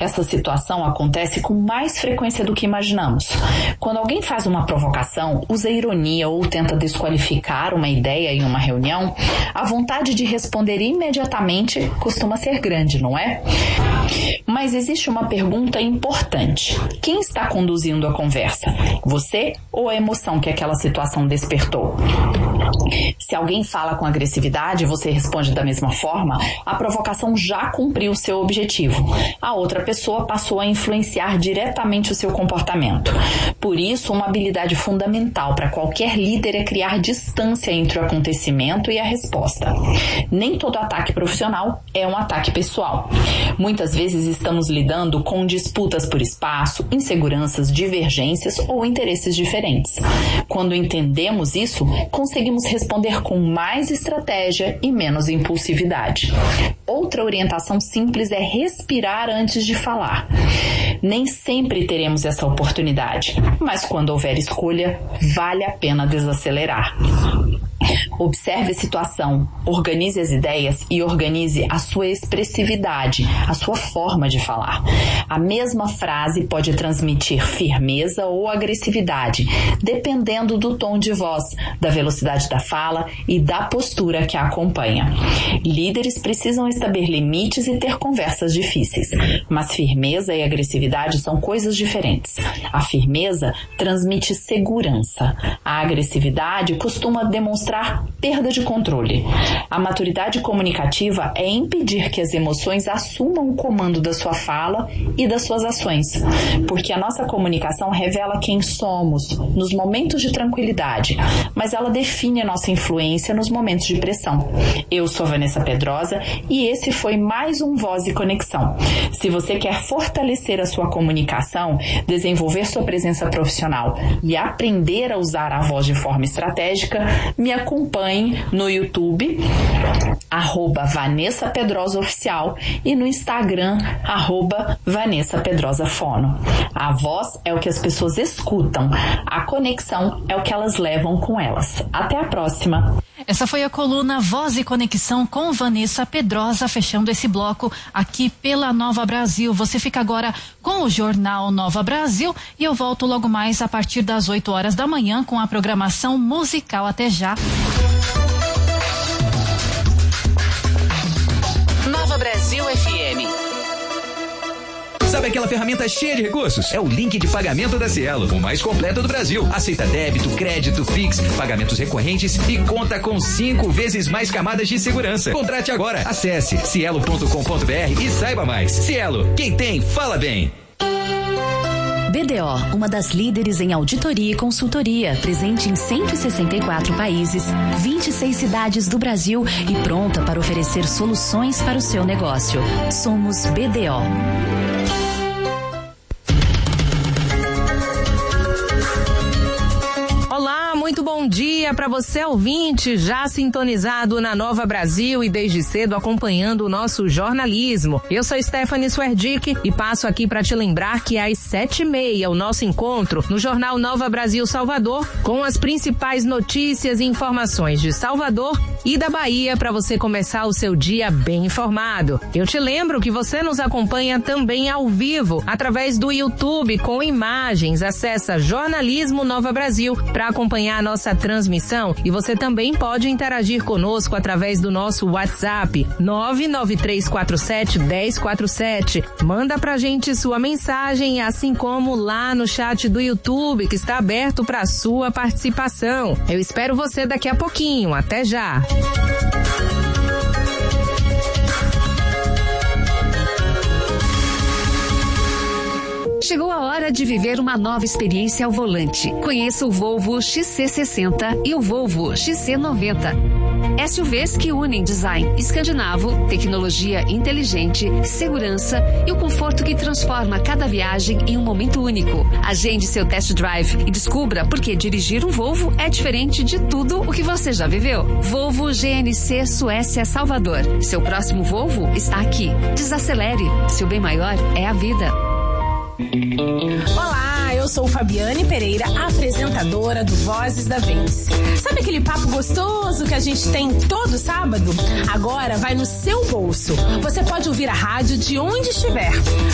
Essa situação acontece com mais frequência do que imaginamos. Quando alguém faz uma provocação, usa ironia ou tenta desqualificar uma ideia em uma reunião, a vontade de responder imediatamente costuma ser grande, não é? Mas existe uma pergunta importante. Quem está conduzindo a conversa? Você ou a emoção que aquela situação despertou? Se alguém fala com agressividade e você responde da mesma forma, a provocação já cumpriu seu objetivo. A outra pessoa passou a influenciar diretamente o seu comportamento. Por isso, uma habilidade fundamental para qualquer líder é criar distância entre o acontecimento e a resposta. Nem todo ataque profissional é um ataque pessoal. Muitas vezes estamos lidando com disputas por espaço, inseguranças, divergências ou interesses diferentes. Quando entendemos isso, conseguimos responder com mais estratégia e menos impulsividade. Outra orientação simples é respirar antes de falar. Nem sempre teremos essa oportunidade, mas quando houver escolha, vale a pena desacelerar. Observe a situação, organize as ideias e organize a sua expressividade, a sua forma de falar. A mesma frase pode transmitir firmeza ou agressividade, dependendo do tom de voz, da velocidade da fala e da postura que a acompanha. Líderes precisam estabelecer limites e ter conversas difíceis, mas firmeza e agressividade são coisas diferentes. A firmeza transmite segurança. A agressividade costuma demonstrar perda de controle. A maturidade comunicativa é impedir que as emoções assumam o comando da sua fala e das suas ações, porque a nossa comunicação revela quem somos nos momentos de tranquilidade, mas ela define a nossa influência nos momentos de pressão. Eu sou Vanessa Pedrosa e esse foi mais um Voz e Conexão. Se você quer fortalecer a sua comunicação, desenvolver sua presença profissional e aprender a usar a voz de forma estratégica, me acompanhe no YouTube, @Vanessa Pedrosa Oficial, e no Instagram, @Vanessa Pedrosa Fono. A voz é o que as pessoas escutam, a conexão é o que elas levam com elas. Até a próxima! Essa foi a coluna Voz e Conexão com Vanessa Pedrosa, fechando esse bloco aqui pela Nova Brasil. Você fica agora com o Jornal Nova Brasil e eu volto logo mais a partir das 8 horas da manhã com a programação musical. Até já. Nova Brasil FM. Sabe aquela ferramenta cheia de recursos? É o link de pagamento da Cielo, o mais completo do Brasil. Aceita débito, crédito, Pix, pagamentos recorrentes e conta com 5 vezes mais camadas de segurança. Contrate agora. Acesse cielo.com.br e saiba mais. Cielo, quem tem, fala bem. BDO, uma das líderes em auditoria e consultoria, presente em 164 países, 26 cidades do Brasil e pronta para oferecer soluções para o seu negócio. Somos BDO. Olá, muito bom dia para você ouvinte, já sintonizado na Nova Brasil e desde cedo acompanhando o nosso jornalismo. Eu sou Stephanie Swerdick e passo aqui para te lembrar que às 7h30 o nosso encontro no Jornal Nova Brasil Salvador com as principais notícias e informações de Salvador e da Bahia para você começar o seu dia bem informado. Eu te lembro que você nos acompanha também ao vivo através do YouTube com imagens. Acessa Jornalismo Nova Brasil para acompanhar a nossa transmissão e você também pode interagir conosco através do nosso WhatsApp 993471047. Manda pra gente sua mensagem, assim como lá no chat do YouTube que está aberto para sua participação. Eu espero você daqui a pouquinho. Até já! Chegou a hora de viver uma nova experiência ao volante. Conheça o Volvo XC60 e o Volvo XC90. SUVs que unem design escandinavo, tecnologia inteligente, segurança e o conforto que transforma cada viagem em um momento único. Agende seu test drive e descubra por que dirigir um Volvo é diferente de tudo o que você já viveu. Volvo GNC Suécia Salvador. Seu próximo Volvo está aqui. Desacelere. Seu bem maior é a vida. Olá, eu sou Fabiane Pereira, apresentadora do Vozes da Vez. Sabe aquele papo gostoso que a gente tem todo sábado? Agora vai no seu bolso. Você pode ouvir a rádio de onde estiver.